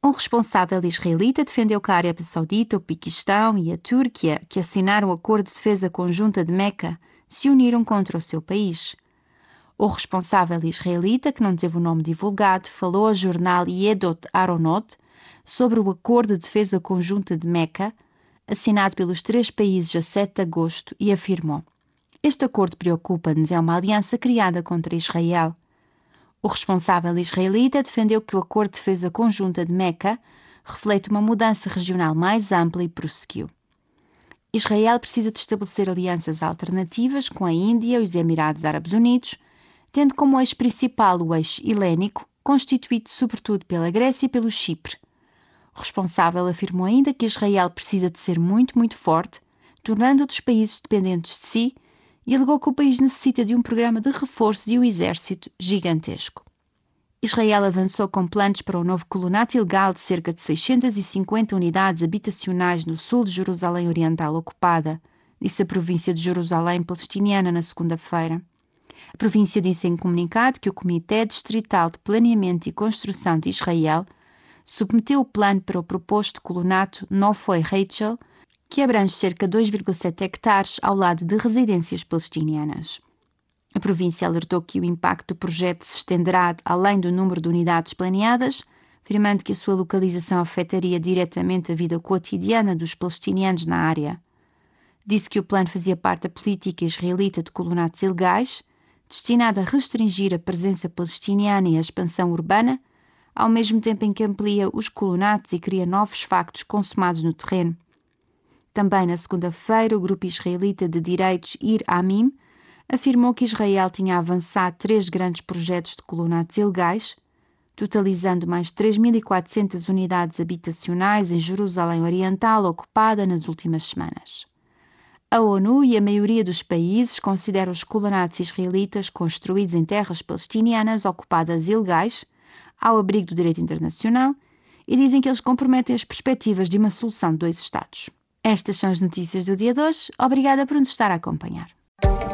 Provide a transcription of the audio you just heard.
Um responsável israelita defendeu que a Arábia Saudita, o Paquistão e a Turquia, que assinaram o Acordo de Defesa Conjunta de Meca, se uniram contra o seu país. O responsável israelita, que não teve o nome divulgado, falou ao jornal Yedot Aharonot sobre o Acordo de Defesa Conjunta de Meca, assinado pelos 3 países a 7 de agosto, e afirmou: "Este acordo preocupa-nos, é uma aliança criada contra Israel." O responsável israelita defendeu que o Acordo de Defesa Conjunta de Meca reflete uma mudança regional mais ampla e prosseguiu: "Israel precisa de estabelecer alianças alternativas com a Índia e os Emirados Árabes Unidos, tendo como eixo principal o eixo helénico, constituído sobretudo pela Grécia e pelo Chipre." O responsável afirmou ainda que Israel precisa de ser muito, muito forte, tornando outros países dependentes de si, e alegou que o país necessita de um programa de reforço de um exército gigantesco. Israel avançou com planos para um novo colonato ilegal de cerca de 650 unidades habitacionais no sul de Jerusalém Oriental ocupada, disse a província de Jerusalém palestiniana na segunda-feira. A província disse em comunicado que o Comitê Distrital de Planeamento e Construção de Israel submeteu o plano para o proposto colonato Nofoi Rachel, que abrange cerca de 2,7 hectares ao lado de residências palestinianas. A província alertou que o impacto do projeto se estenderá além do número de unidades planeadas, afirmando que a sua localização afetaria diretamente a vida cotidiana dos palestinianos na área. Disse que o plano fazia parte da política israelita de colonatos ilegais, destinada a restringir a presença palestiniana e a expansão urbana, ao mesmo tempo em que amplia os colonatos e cria novos factos consumados no terreno. Também na segunda-feira, o grupo israelita de direitos Ir Amim afirmou que Israel tinha avançado 3 grandes projetos de colonatos ilegais, totalizando mais 3.400 unidades habitacionais em Jerusalém Oriental ocupada nas últimas semanas. A ONU e a maioria dos países consideram os colonatos israelitas construídos em terras palestinianas ocupadas ilegais, ao abrigo do direito internacional, e dizem que eles comprometem as perspectivas de uma solução de 2 Estados. Estas são as notícias do dia de hoje. Obrigada por nos estar a acompanhar.